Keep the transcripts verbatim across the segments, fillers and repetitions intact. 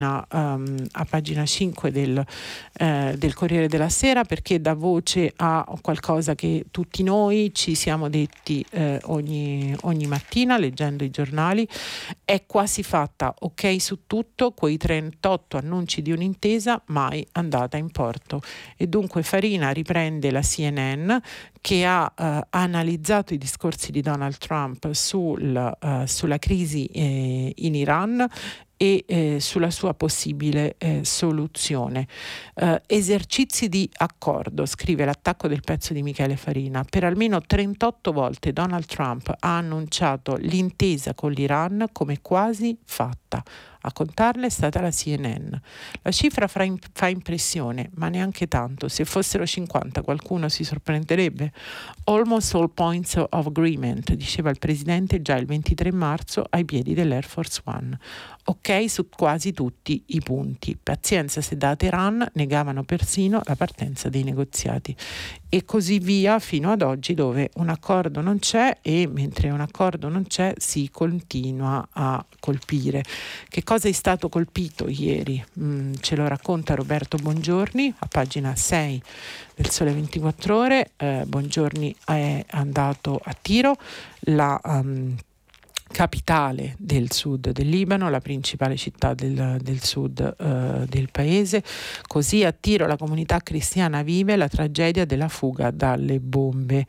Um, a pagina cinque del, eh, del Corriere della Sera, perché dà voce a qualcosa che tutti noi ci siamo detti eh, ogni, ogni mattina leggendo i giornali. È quasi fatta, ok su tutto, quei trentotto annunci di un'intesa mai andata in porto. E dunque Farina riprende la C N N, che ha eh, analizzato i discorsi di Donald Trump sul, eh, sulla crisi eh, in Iran e eh, sulla sua possibile eh, soluzione. Eh, esercizi di accordo, scrive l'attacco del pezzo di Michele Farina. Per almeno trentotto volte Donald Trump ha annunciato l'intesa con l'Iran come quasi fatta. A contarle è stata la C N N. La cifra fa, in, fa impressione, ma neanche tanto. Se fossero cinquanta qualcuno si sorprenderebbe. Almost all points of agreement, diceva il presidente già il ventitré marzo ai piedi dell'Air Force One. Ok su quasi tutti i punti. Pazienza se da Teheran negavano persino la partenza dei negoziati. E così via fino ad oggi, dove un accordo non c'è e mentre un accordo non c'è si continua a colpire. Che cosa è stato colpito ieri? Mm, ce lo racconta Roberto Bongiorni a pagina sei del Sole ventiquattro Ore. Eh, Bongiorni è andato a Tiro, la um, capitale del sud del Libano, la principale città del, del sud uh, del paese. Così a Tiro la comunità cristiana vive la tragedia della fuga dalle bombe.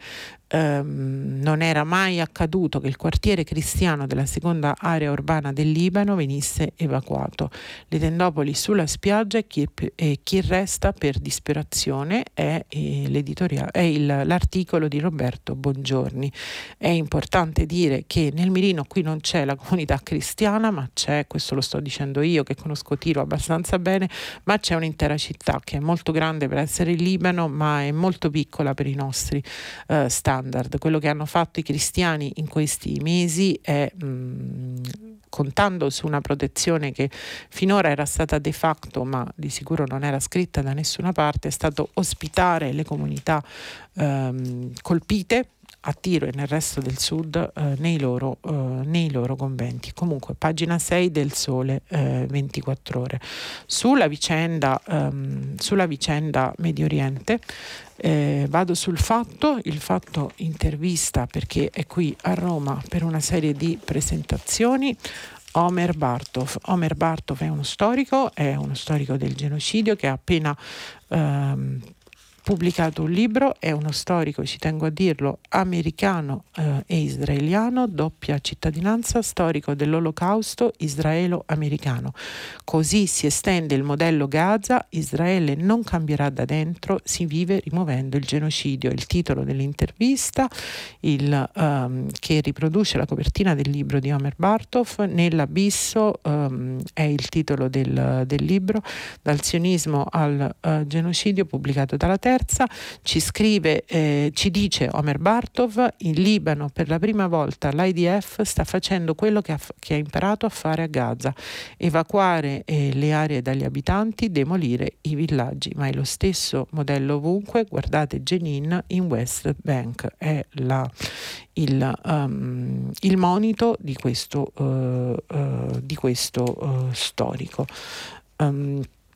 Um, non era mai accaduto che il quartiere cristiano della seconda area urbana del Libano venisse evacuato. Le tendopoli sulla spiaggia e chi, e chi resta per disperazione è, eh, l'editoriale, è il, l'articolo di Roberto Bongiorni. È importante dire che nel mirino qui non c'è la comunità cristiana, ma c'è, questo lo sto dicendo io che conosco Tiro abbastanza bene, ma c'è un'intera città che è molto grande per essere il Libano, ma è molto piccola per i nostri uh, standard. Quello che hanno fatto i cristiani in questi mesi è, mh, contando su una protezione che finora era stata de facto, ma di sicuro non era scritta da nessuna parte, è stato ospitare le comunità ehm, colpite a Tiro e nel resto del sud eh, nei, loro, eh, nei loro conventi. Comunque pagina sei del Sole eh, ventiquattro Ore. Sulla vicenda, ehm, sulla vicenda Medio Oriente eh, vado sul Fatto. Il Fatto intervista, perché è qui a Roma per una serie di presentazioni, Omer Bartov. Omer Bartov è uno storico, è uno storico del genocidio che ha appena ehm, pubblicato un libro, è uno storico, ci tengo a dirlo, americano eh, e israeliano, doppia cittadinanza, storico dell'olocausto israelo-americano. Così si estende il modello Gaza, Israele non cambierà da dentro, si vive rimuovendo il genocidio. Il titolo dell'intervista, il, um, che riproduce la copertina del libro di Omer Bartov, Nell'abisso um, è il titolo del, del libro, Dal sionismo al uh, genocidio, pubblicato dalla Terza. Ci scrive, eh, ci dice Omer Bartov, in Libano per la prima volta l'I D F sta facendo quello che ha, che ha imparato a fare a Gaza, evacuare eh, le aree dagli abitanti, demolire i villaggi, ma è lo stesso modello ovunque. Guardate Jenin in West Bank, è la, il, um, il monito di questo, uh, uh, di questo uh, storico. Um,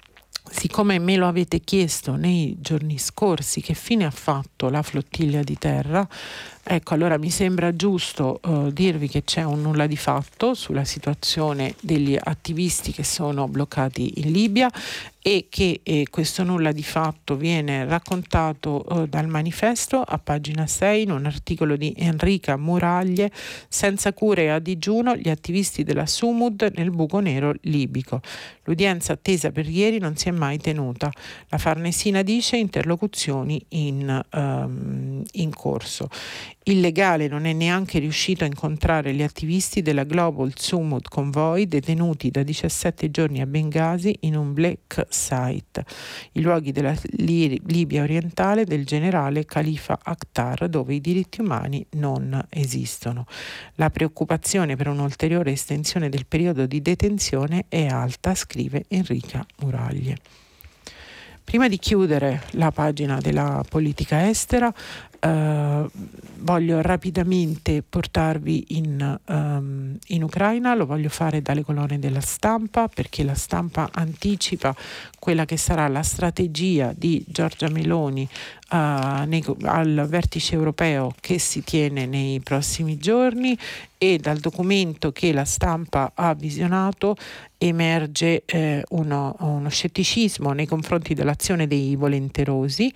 Siccome me lo avete chiesto nei giorni scorsi che fine ha fatto la flottiglia di terra, ecco, allora mi sembra giusto uh, dirvi che c'è un nulla di fatto sulla situazione degli attivisti che sono bloccati in Libia e che eh, questo nulla di fatto viene raccontato uh, dal Manifesto a pagina sei in un articolo di Enrica Muraglie. Senza cure a digiuno gli attivisti della Sumud nel buco nero libico. L'udienza attesa per ieri non si è mai tenuta. La Farnesina dice interlocuzioni in, um, in corso. Il legale non è neanche riuscito a incontrare gli attivisti della Global Sumud Convoy detenuti da diciassette giorni a Bengasi in un black site, i luoghi della Libia orientale del generale Khalifa Haftar, dove i diritti umani non esistono. La preoccupazione per un'ulteriore estensione del periodo di detenzione è alta, scrive Enrica Muraglie. Prima di chiudere la pagina della politica estera, Uh, voglio rapidamente portarvi in, um, in Ucraina, lo voglio fare dalle colonne della Stampa, perché la Stampa anticipa quella che sarà la strategia di Giorgia Meloni uh, nei, al vertice europeo che si tiene nei prossimi giorni, e dal documento che la Stampa ha visionato emerge eh, uno, uno scetticismo nei confronti dell'azione dei volenterosi.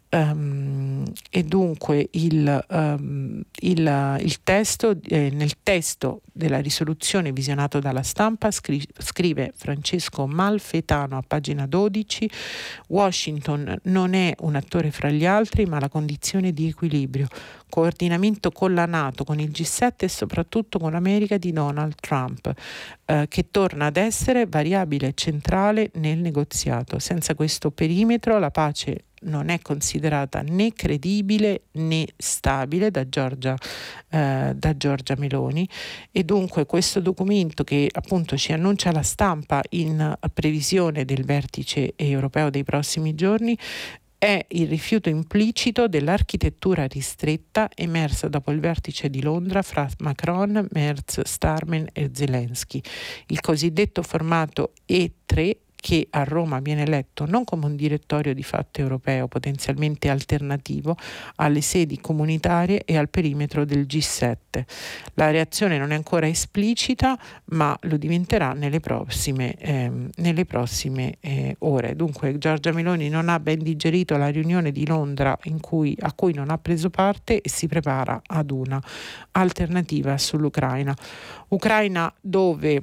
Um, e dunque il, um, il, il testo eh, nel testo della risoluzione visionato dalla Stampa scri- scrive Francesco Malfetano a pagina dodici: Washington non è un attore fra gli altri, ma la condizione di equilibrio, coordinamento con la NATO, con il G sette e soprattutto con l'America di Donald Trump, eh, che torna ad essere variabile centrale nel negoziato. Senza questo perimetro la pace non è considerata né credibile né stabile da Giorgia, eh, da Giorgia Meloni. E dunque questo documento, che appunto ci annuncia la Stampa in previsione del vertice europeo dei prossimi giorni, è il rifiuto implicito dell'architettura ristretta emersa dopo il vertice di Londra fra Macron, Merz, Starmer e Zelensky, il cosiddetto formato E tre, che a Roma viene letto non come un direttorio di fatto europeo potenzialmente alternativo alle sedi comunitarie e al perimetro del G sette. La reazione non è ancora esplicita, ma lo diventerà nelle prossime, ehm, nelle prossime eh, ore. Dunque Giorgia Meloni non ha ben digerito la riunione di Londra in cui, a cui non ha preso parte, e si prepara ad una alternativa sull'Ucraina. Ucraina dove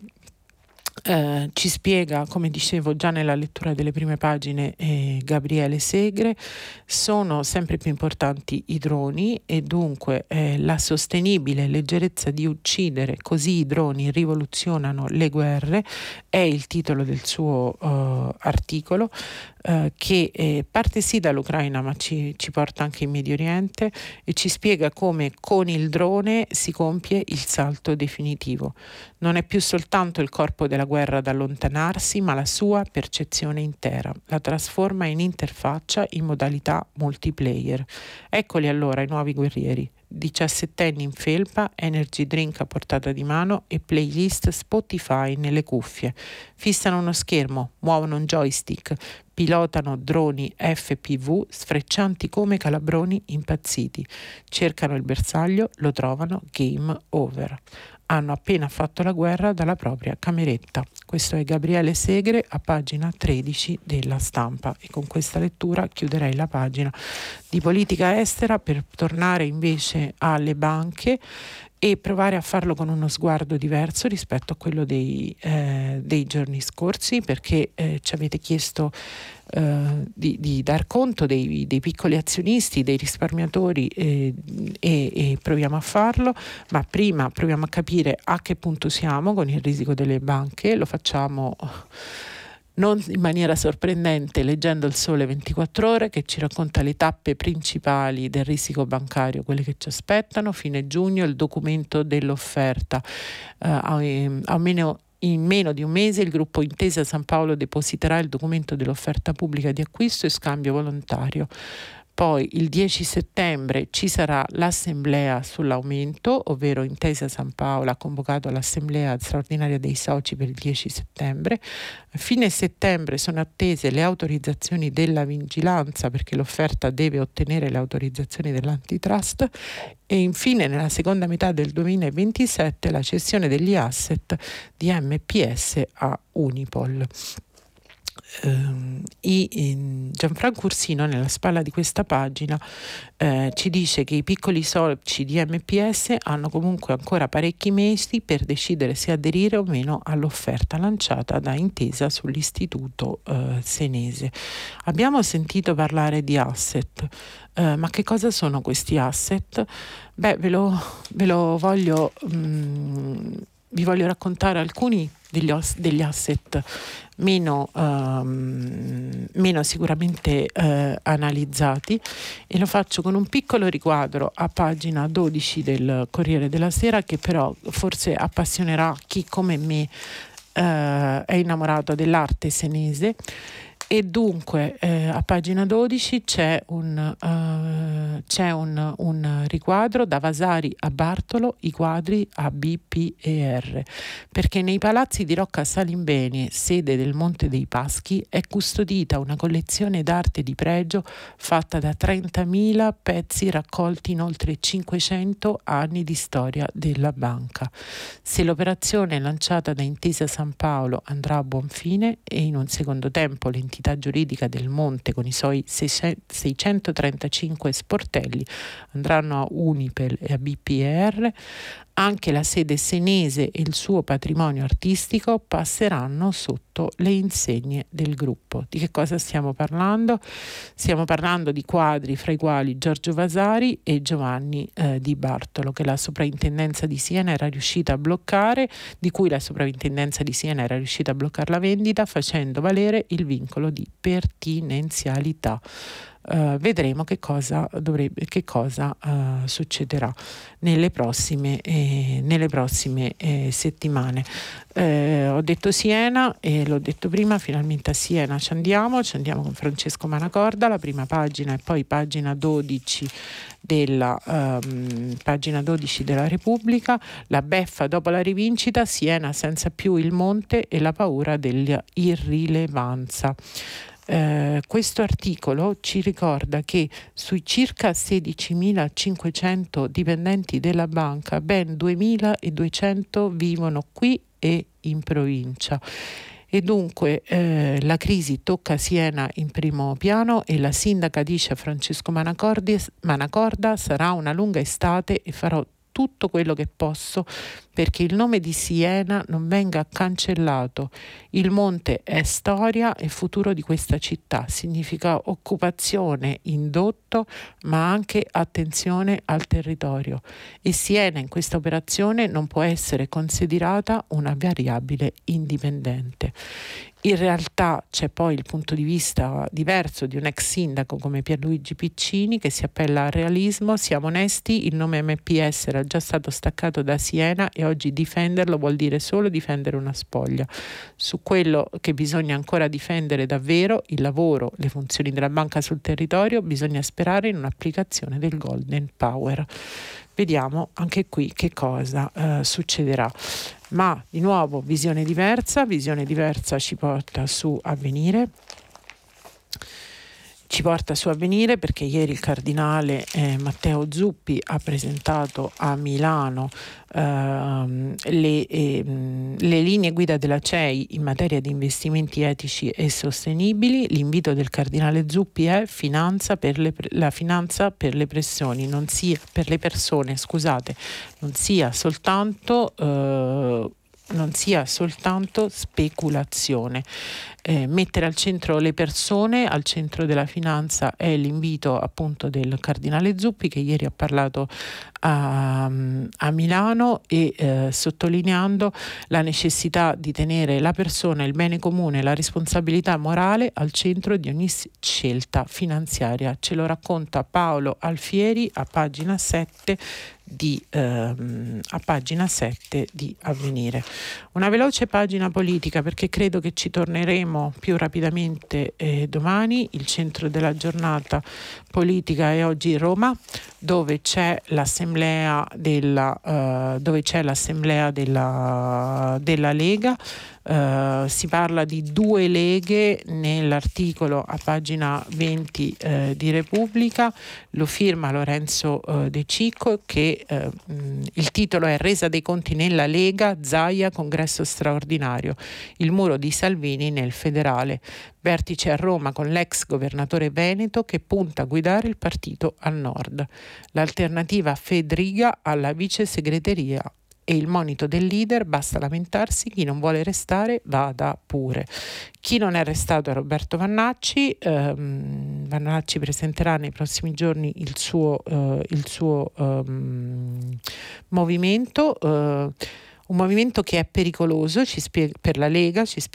Eh, ci spiega, come dicevo già nella lettura delle prime pagine, eh, Gabriele Segre, sono sempre più importanti i droni, e dunque eh, la sostenibile leggerezza di uccidere, così i droni rivoluzionano le guerre, è il titolo del suo uh, articolo, uh, che eh, parte sì dall'Ucraina ma ci, ci porta anche in Medio Oriente, e ci spiega come con il drone si compie il salto definitivo. Non è più soltanto il corpo della guerra ad allontanarsi, ma la sua percezione intera. La trasforma in interfaccia in modalità multiplayer. Eccoli allora i nuovi guerrieri. diciassettenni in felpa, energy drink a portata di mano e playlist Spotify nelle cuffie. Fissano uno schermo, muovono un joystick, pilotano droni F P V sfreccianti come calabroni impazziti. Cercano il bersaglio, lo trovano, game over. Hanno appena fatto la guerra dalla propria cameretta. Questo è Gabriele Segre a pagina tredici della Stampa, e con questa lettura chiuderei la pagina di politica estera per tornare invece alle banche e provare a farlo con uno sguardo diverso rispetto a quello dei, eh, dei giorni scorsi, perché eh, ci avete chiesto eh, di, di dar conto dei, dei piccoli azionisti, dei risparmiatori, eh, e, e proviamo a farlo, ma prima proviamo a capire a che punto siamo con il risico delle banche. Lo facciamo non in maniera sorprendente leggendo il Sole ventiquattro Ore, che ci racconta le tappe principali del risico bancario, quelle che ci aspettano. Fine giugno il documento dell'offerta, uh, almeno in meno di un mese il gruppo Intesa San Paolo depositerà il documento dell'offerta pubblica di acquisto e scambio volontario. Poi il dieci settembre ci sarà l'assemblea sull'aumento, ovvero Intesa San Paolo ha convocato l'assemblea straordinaria dei soci per il dieci settembre. A fine settembre sono attese le autorizzazioni della vigilanza, perché l'offerta deve ottenere le autorizzazioni dell'antitrust, e infine nella seconda metà del duemilaventisette la cessione degli asset di M P S a Unipol. Uh, i, in Gianfranco Ursino nella spalla di questa pagina eh, ci dice che i piccoli soci di M P S hanno comunque ancora parecchi mesi per decidere se aderire o meno all'offerta lanciata da Intesa sull'istituto eh, senese. Abbiamo sentito parlare di asset, eh, ma che cosa sono questi asset? Beh, ve lo, ve lo voglio mh, vi voglio raccontare alcuni degli, os- degli asset meno, um, meno sicuramente uh, analizzati, e lo faccio con un piccolo riquadro a pagina dodici del Corriere della Sera, che però forse appassionerà chi come me uh, è innamorato dell'arte senese. E dunque eh, a pagina dodici c'è un, uh, c'è un, un riquadro da Vasari a Bartolo, i quadri a B P E R, perché nei palazzi di Rocca Salimbeni, sede del Monte dei Paschi, è custodita una collezione d'arte di pregio fatta da trentamila pezzi raccolti in oltre cinquecento anni di storia della banca. Se l'operazione lanciata da Intesa San Paolo andrà a buon fine e in un secondo tempo l'entità giuridica del Monte con i suoi seicentotrentacinque sportelli andranno a Unipel e a B P E R, anche la sede senese e il suo patrimonio artistico passeranno sotto le insegne del gruppo. Di che cosa stiamo parlando? Stiamo parlando di quadri fra i quali Giorgio Vasari e Giovanni eh, Di Bartolo, che la soprintendenza di Siena era riuscita a bloccare, di cui la soprintendenza di Siena era riuscita a bloccare la vendita facendo valere il vincolo di pertinenzialità. Uh, vedremo che cosa, dovrebbe, che cosa uh, succederà nelle prossime, eh, nelle prossime eh, settimane. Eh, ho detto Siena e l'ho detto prima, finalmente a Siena ci andiamo, ci andiamo con Francesco Manacorda, la prima pagina e poi pagina dodici della um, pagina dodici della Repubblica, la beffa dopo la rivincita, Siena senza più il monte e la paura dell'irrilevanza. Eh, questo articolo ci ricorda che sui circa sedicimilacinquecento dipendenti della banca ben duemiladuecento vivono qui e in provincia. E dunque eh, la crisi tocca Siena in primo piano e la sindaca dice a Francesco Manacorda: sarà una lunga estate e farò tutto quello che posso perché il nome di Siena non venga cancellato. Il monte è storia e futuro di questa città, significa occupazione, indotto, ma anche attenzione al territorio. E Siena in questa operazione non può essere considerata una variabile indipendente. In realtà c'è poi il punto di vista diverso di un ex sindaco come Pierluigi Piccini che si appella al realismo. Siamo onesti, il nome M P S era già stato staccato da Siena e oggi difenderlo vuol dire solo difendere una spoglia. Su quello che bisogna ancora difendere davvero, il lavoro, le funzioni della banca sul territorio, bisogna sperare in un'applicazione del Golden Power. Vediamo anche qui che cosa eh, succederà. Ma di nuovo visione diversa, visione diversa ci porta su Avvenire. Ci porta su Avvenire perché ieri il cardinale eh, Matteo Zuppi ha presentato a Milano ehm, le, ehm, le linee guida della C E I in materia di investimenti etici e sostenibili. L'invito del cardinale Zuppi è finanza per le, la finanza per le pressioni, non sia per le persone, scusate, non sia soltanto eh, non sia soltanto speculazione. Eh, mettere al centro le persone, al centro della finanza è l'invito appunto del cardinale Zuppi che ieri ha parlato a, a Milano e eh, sottolineando la necessità di tenere la persona, il bene comune, la responsabilità morale al centro di ogni scelta finanziaria. Ce lo racconta Paolo Alfieri a pagina sette di ehm, a pagina sette di Avvenire. Una veloce pagina politica perché credo che ci torneremo più rapidamente eh, domani. Il centro della giornata politica è oggi Roma, dove c'è l'assemblea della uh, dove c'è l'assemblea della, della Lega. Uh, si parla di due leghe nell'articolo a pagina venti uh, di Repubblica, lo firma Lorenzo uh, De Cicco che uh, mh, il titolo è Resa dei conti nella Lega, Zaia, congresso straordinario, il muro di Salvini nel federale. Vertice a Roma con l'ex governatore veneto che punta a guidare il partito al nord. L'alternativa Fedriga alla vice segreteria e il monito del leader, basta lamentarsi, chi non vuole restare vada pure. Chi non è restato è Roberto Vannacci. ehm, Vannacci presenterà nei prossimi giorni il suo, eh, il suo ehm, movimento, eh, un movimento che è pericoloso ci spiega, per la Lega, ci, spie-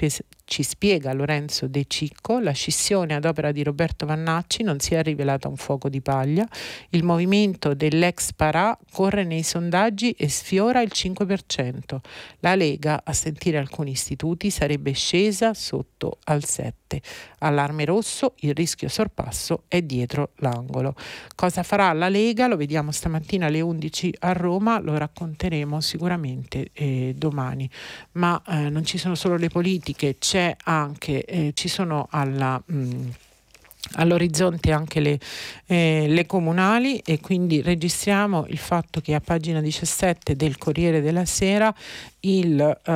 ci spiega Lorenzo De Cicco, la scissione ad opera di Roberto Vannacci non si è rivelata un fuoco di paglia. Il movimento dell'ex Parà corre nei sondaggi e sfiora il cinque per cento. La Lega, a sentire alcuni istituti, sarebbe scesa sotto al sette. Allarme rosso, il rischio sorpasso è dietro l'angolo. Cosa farà la Lega? Lo vediamo stamattina alle undici a Roma, lo racconteremo sicuramente eh, domani. Ma eh, non ci sono solo le politiche, c'è anche, eh, ci sono alla... Mh, all'orizzonte anche le, eh, le comunali, e quindi registriamo il fatto che a pagina diciassette del Corriere della Sera il,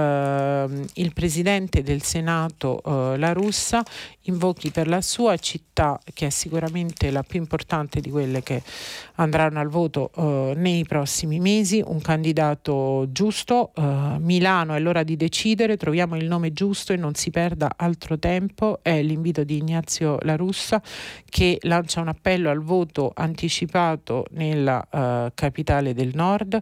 eh, il presidente del Senato eh, La Russa invochi per la sua città, che è sicuramente la più importante di quelle che andranno al voto eh, nei prossimi mesi, un candidato giusto. eh, Milano è l'ora di decidere, troviamo il nome giusto e non si perda altro tempo, è l'invito di Ignazio La Russa, che lancia un appello al voto anticipato nella uh, capitale del nord.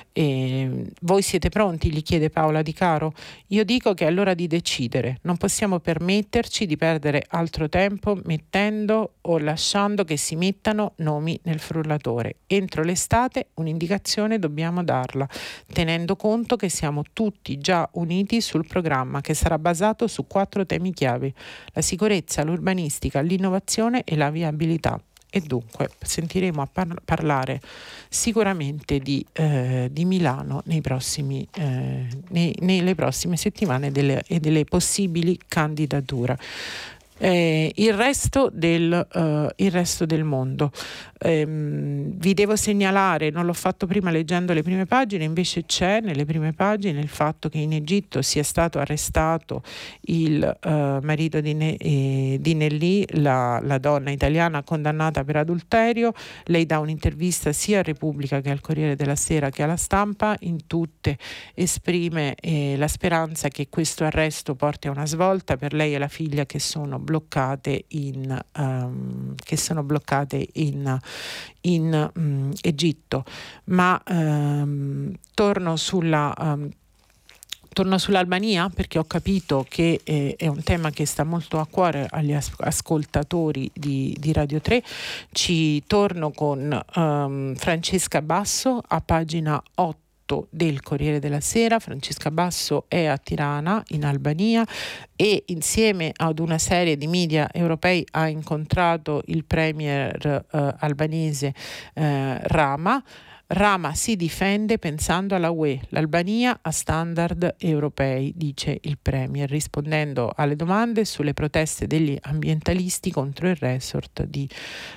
E voi siete pronti? Gli chiede Paola Di Caro. Io dico che è l'ora di decidere, non possiamo permetterci di perdere altro tempo mettendo o lasciando che si mettano nomi nel frullatore. Entro l'estate un'indicazione dobbiamo darla, tenendo conto che siamo tutti già uniti sul programma, che sarà basato su quattro temi chiave: la sicurezza, l'urbanistica, l'innovazione e la viabilità. E dunque sentiremo a par- parlare sicuramente di, eh, di Milano nei prossimi, eh, nei, nelle prossime settimane delle, e delle possibili candidature. Eh, il, resto del, uh, il resto del mondo. Ehm, vi devo segnalare, non l'ho fatto prima leggendo le prime pagine, invece c'è nelle prime pagine il fatto che in Egitto sia stato arrestato il uh, marito di, ne- eh, di Nelly, la, la donna italiana condannata per adulterio. Lei dà un'intervista sia a Repubblica che al Corriere della Sera che alla Stampa, in tutte esprime eh, la speranza che questo arresto porti a una svolta per lei e la figlia, che sono bloccate in um, che sono bloccate in, in um, Egitto. Ma um, torno sulla um, Torno sull'Albania, perché ho capito che eh, è un tema che sta molto a cuore agli as- ascoltatori di, di Radio tre. Ci torno con um, Francesca Basso a pagina otto del Corriere della Sera. Francesca Basso è a Tirana, in Albania, e insieme ad una serie di media europei ha incontrato il premier eh, albanese eh, Rama. Rama si difende pensando alla U E, l'Albania ha standard europei, dice il premier, rispondendo alle domande sulle proteste degli ambientalisti contro il resort di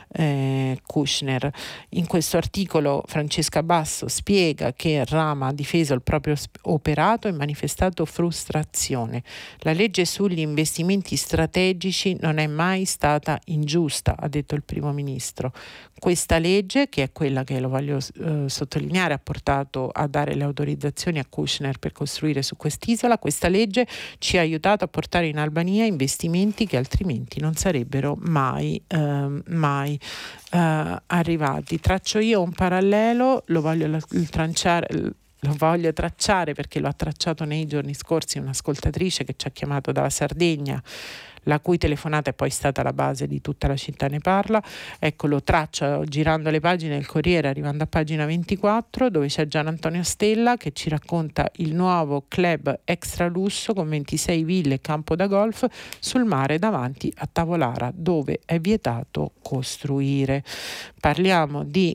eh, Kushner. In questo articolo Francesca Basso spiega che Rama ha difeso il proprio operato e manifestato frustrazione. La legge sugli investimenti strategici non è mai stata ingiusta, ha detto il primo ministro. Questa legge, che è quella che, lo voglio eh, sottolineare, ha portato a dare le autorizzazioni a Kushner per costruire su quest'isola, questa legge ci ha aiutato a portare in Albania investimenti che altrimenti non sarebbero mai, eh, mai eh, arrivati. Traccio io un parallelo, lo voglio l- il tranciare... Lo voglio tracciare perché lo ha tracciato nei giorni scorsi un'ascoltatrice che ci ha chiamato dalla Sardegna, la cui telefonata è poi stata la base di Tutta la città ne parla. Ecco, lo traccio girando le pagine del Corriere, arrivando a pagina ventiquattro, dove c'è Gian Antonio Stella che ci racconta il nuovo club extra lusso con ventisei ville e campo da golf sul mare davanti a Tavolara, dove è vietato costruire. Parliamo di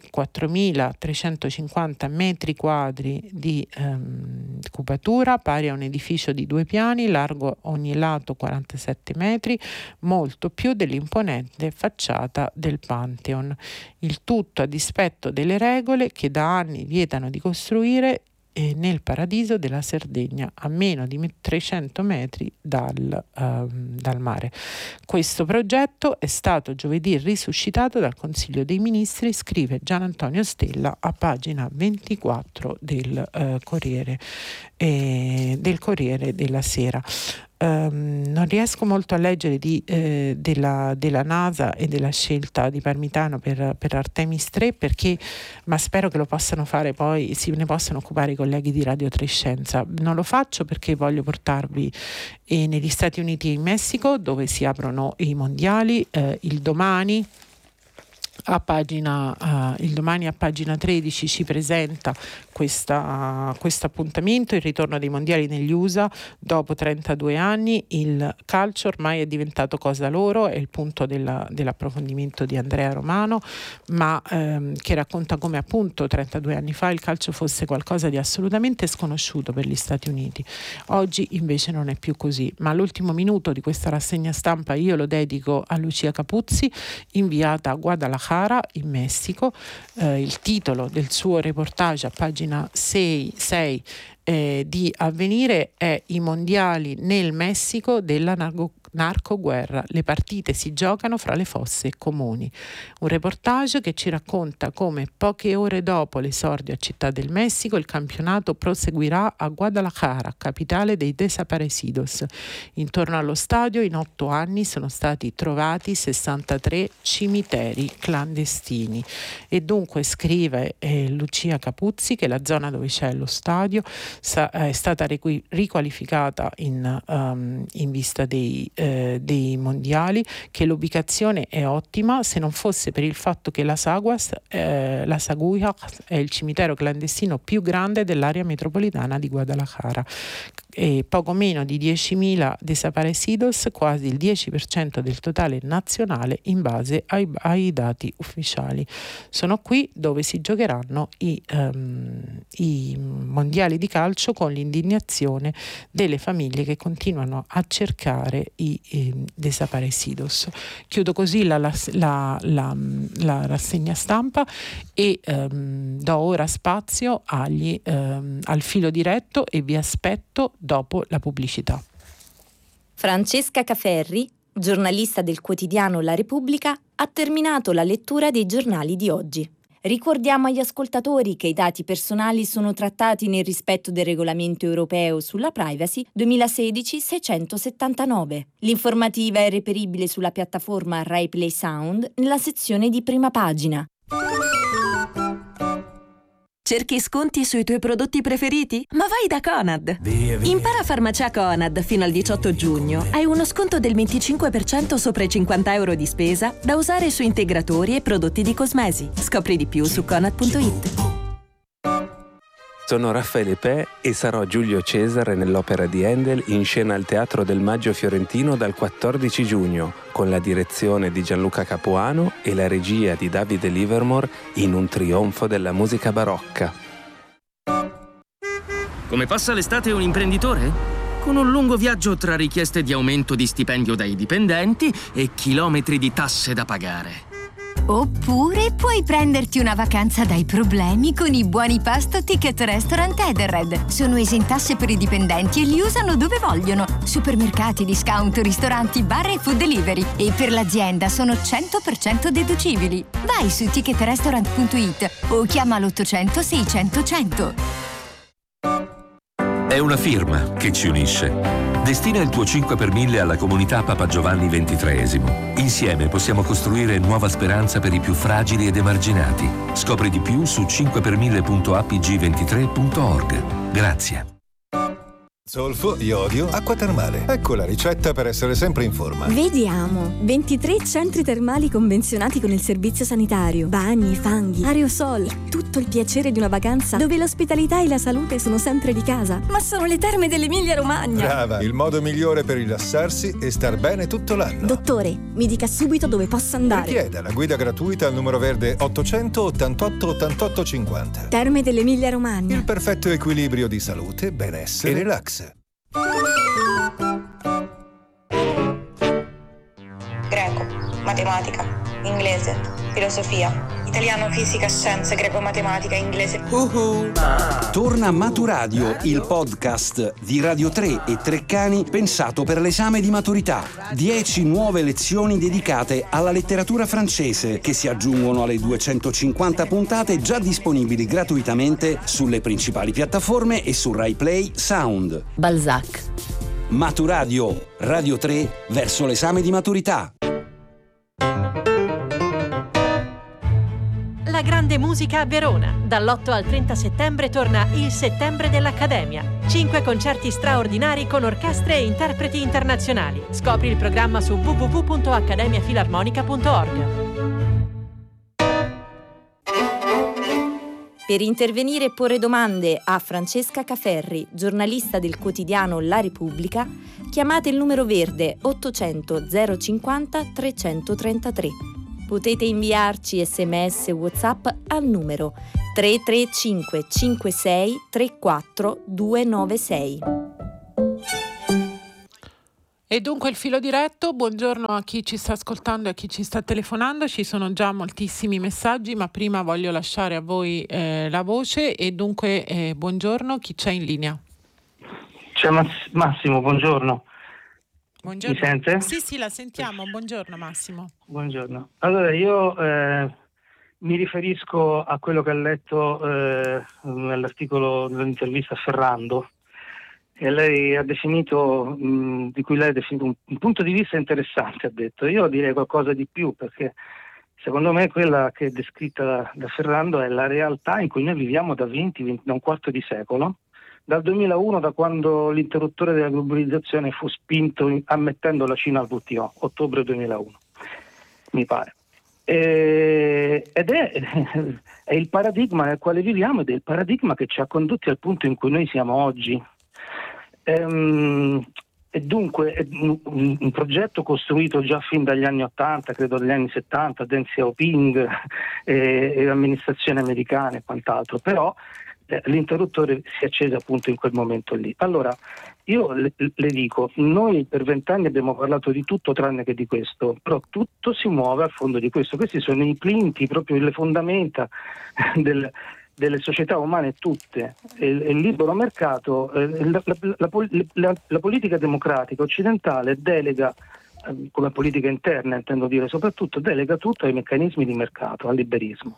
quattromilatrecentocinquanta metri quadri di ehm, cubatura, pari a un edificio di due piani, largo ogni lato quarantasette metri, molto più dell'imponente facciata del Pantheon. Il tutto a dispetto delle regole che da anni vietano di costruire eh, nel paradiso della Sardegna, a meno di trecento metri dal, uh, dal mare. Questo progetto è stato giovedì risuscitato dal Consiglio dei Ministri, scrive Gian Antonio Stella a pagina ventiquattro del uh, Corriere, eh, del Corriere della Sera. ehm, non riesco molto a leggere di, eh, della, della NASA e della scelta di Parmitano per, per Artemis tre, perché, ma spero che lo possano fare poi, si ne possano occupare i colleghi di Radio tre Scienza. Non lo faccio perché voglio portarvi eh, negli Stati Uniti e in Messico, dove si aprono i mondiali, eh, il domani. A pagina, uh, il domani a pagina tredici ci presenta questo uh, appuntamento, il ritorno dei mondiali negli U S A dopo trentadue anni. Il calcio ormai è diventato cosa loro, è il punto della, dell'approfondimento di Andrea Romano, ma ehm, che racconta come appunto trentadue anni fa il calcio fosse qualcosa di assolutamente sconosciuto per gli Stati Uniti. Oggi invece non è più così, ma l'ultimo minuto di questa rassegna stampa io lo dedico a Lucia Capuzzi, inviata a Guadalajara in Messico. Eh, il titolo del suo reportage a pagina sei eh, di Avvenire è I mondiali nel Messico della narco- narcoguerra. Le partite si giocano fra le fosse comuni. Un reportage che ci racconta come poche ore dopo l'esordio a Città del Messico il campionato proseguirà a Guadalajara, capitale dei desaparecidos. Intorno allo stadio in otto anni sono stati trovati sessantatré cimiteri clandestini, e dunque scrive eh, Lucia Capuzzi che la zona dove c'è lo stadio sa- è stata riqui- riqualificata in, um, in vista dei Eh, dei mondiali, che l'ubicazione è ottima se non fosse per il fatto che Las Aguas, eh, Las Agujas è il cimitero clandestino più grande dell'area metropolitana di Guadalajara. E poco meno di diecimila desaparecidos, quasi il dieci per cento del totale nazionale in base ai, ai dati ufficiali. Sono qui dove si giocheranno i, um, i mondiali di calcio, con l'indignazione delle famiglie che continuano a cercare i eh, desaparecidos. Chiudo così la, la, la, la, la rassegna stampa e um, do ora spazio agli, um, al filo diretto, e vi aspetto dopo la pubblicità. Francesca Caferri, giornalista del quotidiano La Repubblica, ha terminato la lettura dei giornali di oggi. Ricordiamo agli ascoltatori che i dati personali sono trattati nel rispetto del regolamento europeo sulla privacy duemilasedici seicentosettantanove. L'informativa è reperibile sulla piattaforma Rai Play Sound nella sezione di prima pagina. Cerchi sconti sui tuoi prodotti preferiti? Ma vai da Conad! Via, via. Impara farmacia Conad fino al diciotto giugno. Hai uno sconto del venticinque per cento sopra i cinquanta euro di spesa da usare su integratori e prodotti di cosmesi. Scopri di più su conad punto it. Sono Raffaele Pe e sarò Giulio Cesare nell'opera di Handel in scena al Teatro del Maggio Fiorentino dal quattordici giugno, con la direzione di Gianluca Capuano e la regia di Davide Livermore, in un trionfo della musica barocca. Come passa l'estate un imprenditore? Con un lungo viaggio tra richieste di aumento di stipendio dai dipendenti e chilometri di tasse da pagare. Oppure puoi prenderti una vacanza dai problemi con i buoni pasto Ticket Restaurant Edenred. Sono esentasse per i dipendenti e li usano dove vogliono. Supermercati, discount, ristoranti, bar e food delivery. E per l'azienda sono cento per cento deducibili. Vai su ticket restaurant punto it o chiama l'ottocento seicento cento. È una firma che ci unisce. Destina il tuo cinque per mille alla comunità Papa Giovanni ventitreesimo. Insieme possiamo costruire nuova speranza per i più fragili ed emarginati. Scopri di più su cinque per mille punto a p g ventitré punto org. Grazie. Zolfo, iodio, acqua termale. Ecco la ricetta per essere sempre in forma. Vediamo. ventitré centri termali convenzionati con il servizio sanitario. Bagni, fanghi, aerosol. Tutto il piacere di una vacanza dove l'ospitalità e la salute sono sempre di casa. Ma sono le terme dell'Emilia Romagna. Brava, il modo migliore per rilassarsi e star bene tutto l'anno. Dottore, mi dica subito dove posso andare. Richieda la guida gratuita al numero verde ottocento ottantotto ottantotto cinquanta. Terme dell'Emilia Romagna. Il perfetto equilibrio di salute, benessere e relax. Greco, matematica, inglese, filosofia, italiano, fisica, scienze, greco, matematica, inglese. Uh-huh. Torna Maturadio, il podcast di Radio tre e Treccani pensato per l'esame di maturità. Dieci nuove lezioni dedicate alla letteratura francese che si aggiungono alle duecentocinquanta puntate già disponibili gratuitamente sulle principali piattaforme e su Rai Play Sound. Balzac. Maturadio, Radio tre, verso l'esame di maturità. La grande musica a Verona. Dall'otto al trenta settembre torna il Settembre dell'Accademia. Cinque concerti straordinari con orchestre e interpreti internazionali. Scopri il programma su w w w punto accademia filarmonica punto org. Per intervenire e porre domande a Francesca Caferri, giornalista del quotidiano La Repubblica, chiamate il numero verde ottocento zero cinquanta trecentotrentatré. Potete inviarci sms WhatsApp al numero tre tre cinque cinque sei tre quattro due nove sei. E dunque il filo diretto, buongiorno a chi ci sta ascoltando e a chi ci sta telefonando, ci sono già moltissimi messaggi, ma prima voglio lasciare a voi eh, la voce e dunque eh, buongiorno, chi c'è in linea? C'è Mass- Massimo, buongiorno. Buongiorno. Mi sente? Sì, sì, la sentiamo, buongiorno Massimo. Buongiorno. Allora io eh, mi riferisco a quello che ha letto eh, nell'articolo dell'intervista a Ferrando. E lei ha definito, mh, di cui lei ha definito un, un punto di vista interessante, ha detto. Io direi qualcosa di più, perché secondo me quella che è descritta da, da Ferrando è la realtà in cui noi viviamo da venti, venti, da un quarto di secolo, dal duemilauno, da quando l'interruttore della globalizzazione fu spinto in, ammettendo la Cina al W T O, ottobre duemilauno, mi pare. E, ed è, è il paradigma nel quale viviamo ed è il paradigma che ci ha condotti al punto in cui noi siamo oggi. Ehm, e dunque è un, un progetto costruito già fin dagli anni ottanta, credo dagli anni settanta, Deng Xiaoping e, e l'amministrazione americana e quant'altro, però eh, l'interruttore si è acceso appunto in quel momento lì. Allora io le, le dico, noi per vent'anni abbiamo parlato di tutto tranne che di questo, però tutto si muove al fondo di questo. Questi sono i plinti, proprio le fondamenta del delle società umane tutte, il, il libero mercato, eh, la, la, la, la, la politica democratica occidentale delega, eh, come politica interna intendo dire soprattutto, delega tutto ai meccanismi di mercato, al liberismo.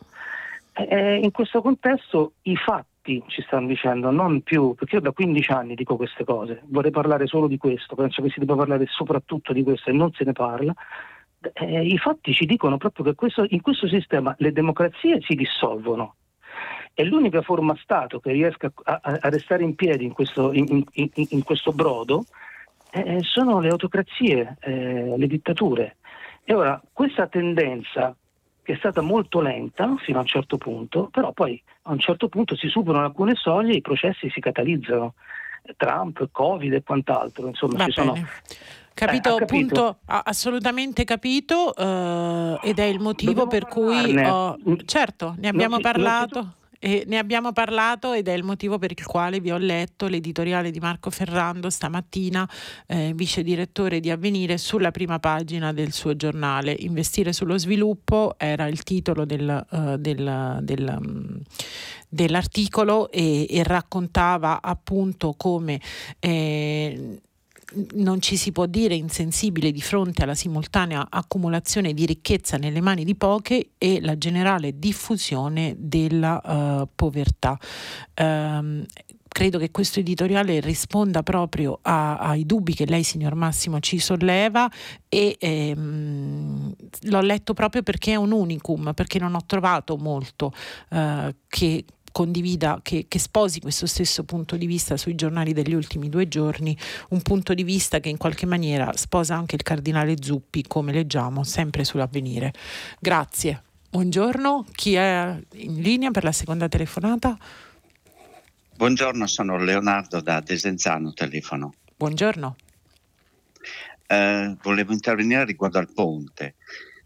E in questo contesto i fatti ci stanno dicendo, non più, perché io da quindici anni dico queste cose, vorrei parlare solo di questo, penso che si debba parlare soprattutto di questo e non se ne parla. Eh, i fatti ci dicono proprio che questo, in questo sistema le democrazie si dissolvono. E l'unica forma Stato che riesca a, a restare in piedi in questo, in, in, in questo brodo eh, sono le autocrazie, eh, le dittature. E ora questa tendenza, che è stata molto lenta fino a un certo punto, però poi a un certo punto si superano alcune soglie e i processi si catalizzano. Trump, Covid e quant'altro, insomma. Va ci bene. sono... Capito, Eh, ha capito? punto, ha assolutamente capito eh, ed è il motivo Dobbiamo per cui parlarne. ho, certo, ne abbiamo Non si- parlato. E ne abbiamo parlato ed è il motivo per il quale vi ho letto l'editoriale di Marco Ferrando stamattina, eh, vice direttore di Avvenire, sulla prima pagina del suo giornale. Investire sullo sviluppo era il titolo del, uh, del, del, um, dell'articolo e, e raccontava appunto come eh, non ci si può dire insensibile di fronte alla simultanea accumulazione di ricchezza nelle mani di poche e la generale diffusione della uh, povertà. Um, credo che questo editoriale risponda proprio a, ai dubbi che lei, signor Massimo, ci solleva e ehm, l'ho letto proprio perché è un unicum, perché non ho trovato molto uh, che condivida, che, che sposi questo stesso punto di vista sui giornali degli ultimi due giorni, un punto di vista che in qualche maniera sposa anche il cardinale Zuppi, come leggiamo sempre sull'Avvenire. Grazie. Buongiorno, chi è in linea per la seconda telefonata? Buongiorno, sono Leonardo da Desenzano, telefono. Buongiorno. Eh, volevo intervenire riguardo al ponte.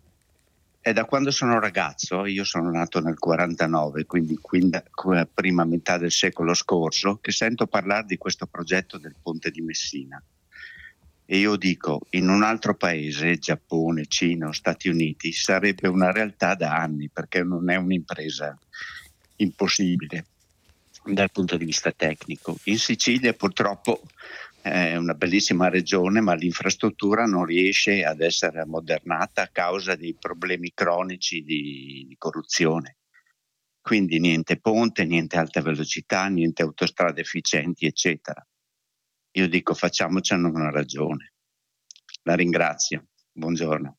È da quando sono ragazzo, io sono nato nel quarantanove, quindi, quindi prima metà del secolo scorso, che sento parlare di questo progetto del ponte di Messina. E io dico, in un altro paese, Giappone, Cina o Stati Uniti, sarebbe una realtà da anni, perché non è un'impresa impossibile dal punto di vista tecnico. In Sicilia purtroppo è una bellissima regione, ma l'infrastruttura non riesce ad essere ammodernata a causa dei problemi cronici di, di corruzione. Quindi niente ponte, niente alta velocità, niente autostrade efficienti, eccetera. io dico facciamocene una ragione. La ringrazio, buongiorno.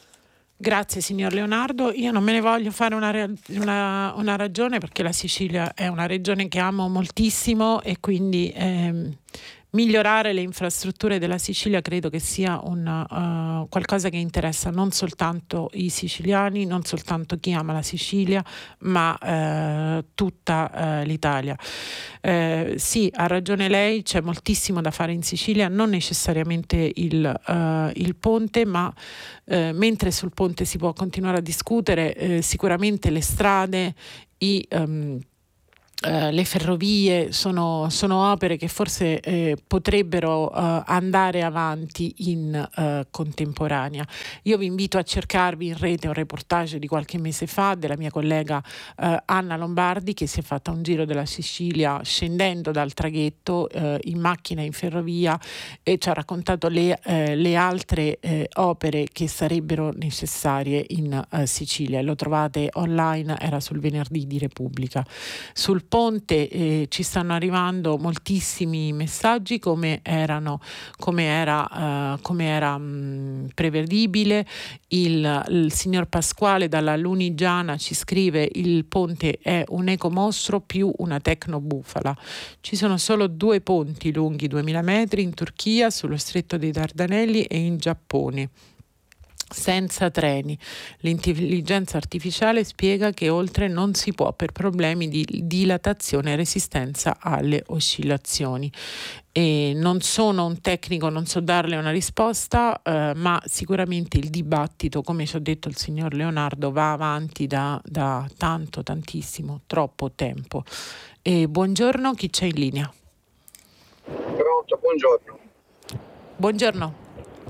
Grazie signor Leonardo, io non me ne voglio fare una, una, una ragione, perché la Sicilia è una regione che amo moltissimo e quindi ehm, migliorare le infrastrutture della Sicilia credo che sia un, uh, qualcosa che interessa non soltanto i siciliani, non soltanto chi ama la Sicilia, ma uh, tutta uh, l'Italia. Uh, sì, ha ragione lei, c'è moltissimo da fare in Sicilia, non necessariamente il, uh, il ponte, ma uh, mentre sul ponte si può continuare a discutere, uh, sicuramente le strade, i... Um, Uh, le ferrovie sono, sono opere che forse eh, potrebbero uh, andare avanti in uh, contemporanea. Io vi invito a cercarvi in rete un reportage di qualche mese fa della mia collega uh, Anna Lombardi, che si è fatta un giro della Sicilia scendendo dal traghetto uh, in macchina in ferrovia e ci ha raccontato le, uh, le altre uh, opere che sarebbero necessarie in uh, Sicilia. Lo trovate online, era sul venerdì di Repubblica. Sul ponte eh, ci stanno arrivando moltissimi messaggi, come erano come era uh, come era mh, prevedibile. Il, il signor Pasquale dalla Lunigiana ci scrive: il ponte è un ecomostro più una tecnobufala. Ci sono solo due ponti lunghi duemila metri in Turchia, sullo stretto dei Dardanelli e in Giappone, senza treni. L'intelligenza artificiale spiega che oltre non si può per problemi di dilatazione e resistenza alle oscillazioni. E non sono un tecnico, non so darle una risposta, eh, ma sicuramente il dibattito, come ci ha detto il signor Leonardo, va avanti da, da tanto, tantissimo, troppo tempo. E buongiorno, chi c'è in linea? Pronto, buongiorno. Buongiorno.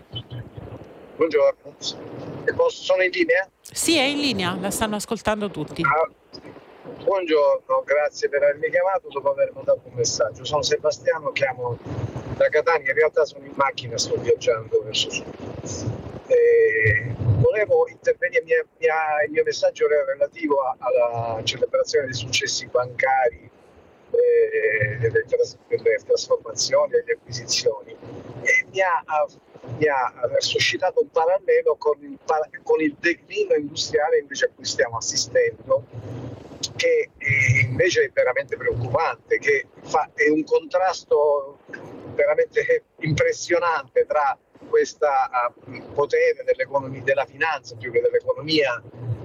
Buongiorno, sono in linea? Sì, è in linea, la stanno ascoltando tutti. Ah, buongiorno, grazie per avermi chiamato dopo aver mandato un messaggio. Sono Sebastiano, chiamo da Catania, in realtà sono in macchina, sto viaggiando verso sud. Eh, volevo intervenire, mia, mia, il mio messaggio era relativo a, alla celebrazione dei successi bancari, eh, delle, tras- delle trasformazioni, delle acquisizioni, e mi ha mi ha suscitato un parallelo con il, con il declino industriale invece a cui stiamo assistendo, che invece è veramente preoccupante, che fa, è un contrasto veramente impressionante tra questo uh, potere dell'economia, della finanza più che dell'economia,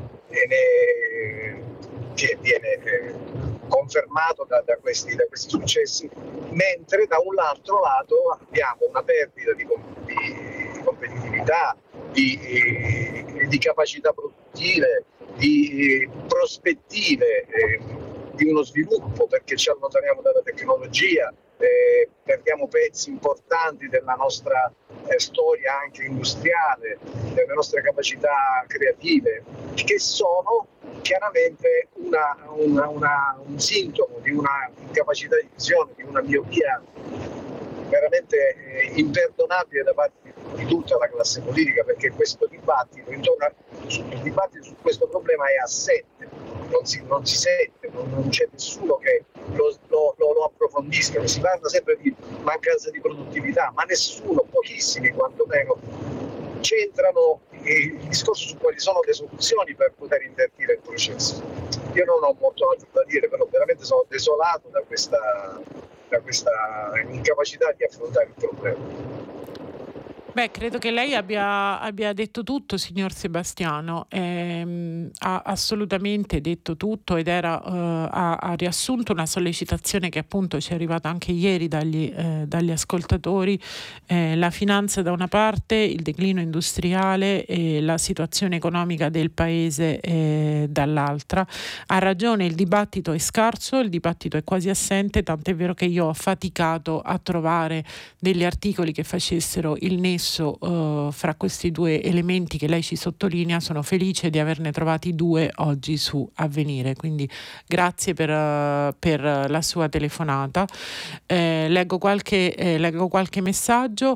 viene, che viene eh, confermato da, da, questi, da questi successi, mentre da un altro lato abbiamo una perdita di, di competitività, di, di, di capacità produttive, di prospettive eh, di uno sviluppo, perché ci allontaniamo dalla tecnologia, eh, perdiamo pezzi importanti della nostra eh, storia anche industriale, delle nostre capacità creative, che sono chiaramente una, una, una, un sintomo di una incapacità di visione, di una miopia veramente eh, imperdonabile da parte di tutta la classe politica, perché questo dibattito intorno a, il dibattito su questo problema è assente, non si, non si sente, non, non c'è nessuno che lo, lo, lo, lo approfondisca. Si parla sempre di mancanza di produttività, ma nessuno, pochissimi quantomeno, centrano il discorso su quali sono le soluzioni per poter invertire il processo. Io non ho molto altro da dire, però veramente sono desolato da questa, da questa incapacità di affrontare il problema. Beh, credo che lei abbia, abbia detto tutto, signor Sebastiano, ehm, ha assolutamente detto tutto ed era, eh, ha, ha riassunto una sollecitazione che appunto ci è arrivata anche ieri dagli, eh, dagli ascoltatori, eh, la finanza da una parte, il declino industriale e la situazione economica del paese eh, dall'altra. Ha ragione, il dibattito è scarso, il dibattito è quasi assente, tant'è vero che io ho faticato a trovare degli articoli che facessero il nesso Uh, fra questi due elementi che lei ci sottolinea. Sono felice di averne trovati due oggi su Avvenire, quindi grazie per, uh, per la sua telefonata. Eh, leggo, qualche, eh, leggo qualche messaggio.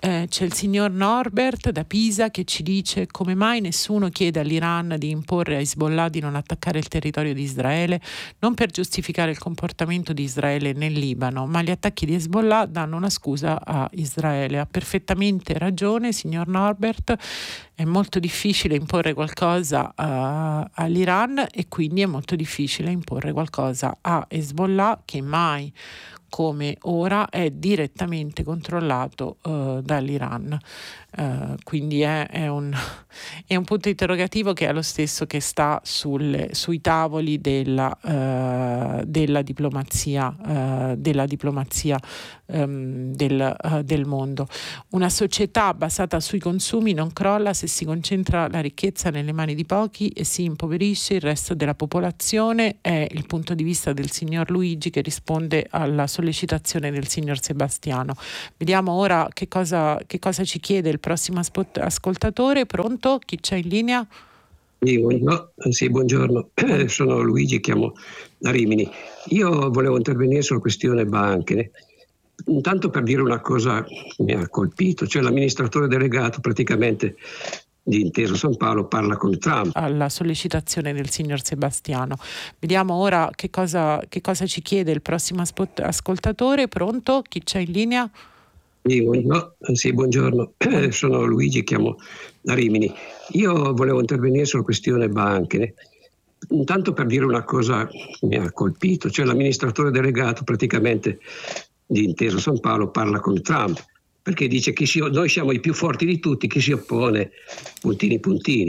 Eh, c'è il signor Norbert da Pisa che ci dice: come mai nessuno chiede all'Iran di imporre a Hezbollah di non attaccare il territorio di Israele, non per giustificare il comportamento di Israele nel Libano, ma gli attacchi di Hezbollah danno una scusa a Israele. Ha perfettamente ragione, signor Norbert, è molto difficile imporre qualcosa uh, all'Iran e quindi è molto difficile imporre qualcosa a Hezbollah, che mai come ora è direttamente controllato uh, dall'Iran. Uh, quindi è, è, un, è un punto interrogativo che è lo stesso che sta sul, sui tavoli della, uh, della diplomazia, uh, della diplomazia um, del, uh, del mondo. Una società basata sui consumi non crolla se si concentra la ricchezza nelle mani di pochi e si impoverisce il resto della popolazione. È il punto di vista del signor Luigi che risponde alla sollecitazione del signor Sebastiano. Vediamo ora che cosa, che cosa ci chiede il prossimo aspo- ascoltatore. Pronto? Chi c'è in linea? Sì, buongiorno. Sì, buongiorno. Sono Luigi, chiamo da Rimini. Io volevo intervenire sulla questione banche. Intanto per dire una cosa che mi ha colpito, cioè l'amministratore delegato praticamente di Intesa San Paolo parla con Trump. Alla sollecitazione del signor Sebastiano. Vediamo ora che cosa, che cosa ci chiede il prossimo aspo- ascoltatore. Pronto? Chi c'è in linea? Sì, buongiorno. Sì, buongiorno. Sono Luigi, chiamo da Rimini. Io volevo intervenire sulla questione banche. Intanto per dire una cosa che mi ha colpito, cioè l'amministratore delegato praticamente di Intesa San Paolo parla con Trump, perché dice che si, noi siamo i più forti di tutti, chi si oppone, puntini puntini.